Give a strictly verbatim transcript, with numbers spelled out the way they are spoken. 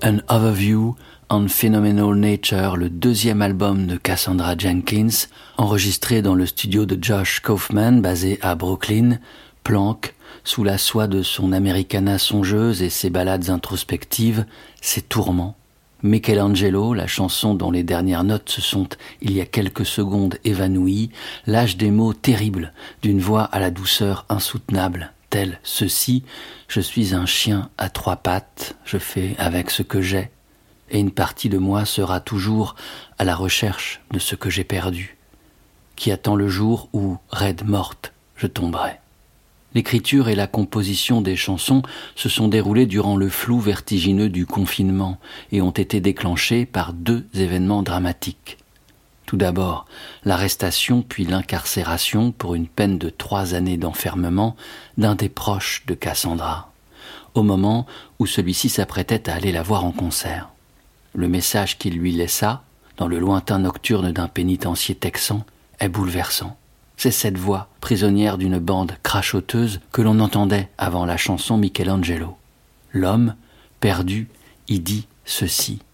An Overview on Phenomenal Nature, le deuxième album de Cassandra Jenkins, enregistré dans le studio de Josh Kaufman, basé à Brooklyn, planque, sous la soie de son Americana songeuse et ses ballades introspectives, ses tourments. Michelangelo, la chanson dont les dernières notes se sont, il y a quelques secondes, évanouies, lâche des mots terribles, d'une voix à la douceur insoutenable, tel ceci, je suis un chien à trois pattes, je fais avec ce que j'ai, et une partie de moi sera toujours à la recherche de ce que j'ai perdu, qui attend le jour où, raide morte, je tomberai. L'écriture et la composition des chansons se sont déroulées durant le flou vertigineux du confinement et ont été déclenchées par deux événements dramatiques. Tout d'abord, l'arrestation puis l'incarcération pour une peine de trois années d'enfermement d'un des proches de Cassandra, au moment où celui-ci s'apprêtait à aller la voir en concert. Le message qu'il lui laissa, dans le lointain nocturne d'un pénitencier texan, est bouleversant. C'est cette voix, prisonnière d'une bande crachoteuse, que l'on entendait avant la chanson Michelangelo. L'homme, perdu, y dit ceci.